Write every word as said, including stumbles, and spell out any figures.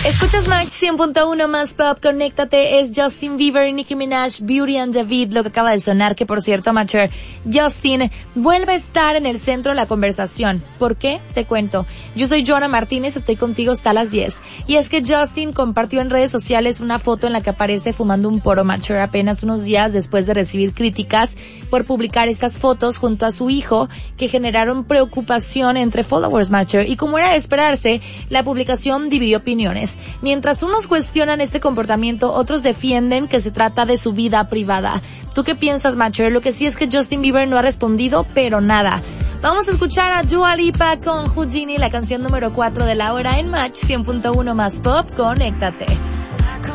Escuchas Match cien punto uno más pop, conéctate, es Justin Bieber y Nicki Minaj, Beauty and David, lo que acaba de sonar, que por cierto, Matcher, Justin vuelve a estar en el centro de la conversación. ¿Por qué? Te cuento. Yo soy Joana Martínez, estoy contigo hasta las diez. Y es que Justin compartió en redes sociales una foto en la que aparece fumando un poro, Matcher, apenas unos días después de recibir críticas por publicar estas fotos junto a su hijo, que generaron preocupación entre followers, Matcher, y como era de esperarse, la publicación dividió opiniones. Mientras unos cuestionan este comportamiento, otros defienden que se trata de su vida privada. ¿Tú qué piensas, Matcher? Lo que sí es que Justin Bieber no ha respondido, pero nada. Vamos a escuchar a Dua Lipa con Houdini, la canción número cuatro de la hora en Match cien punto uno más pop. Conéctate.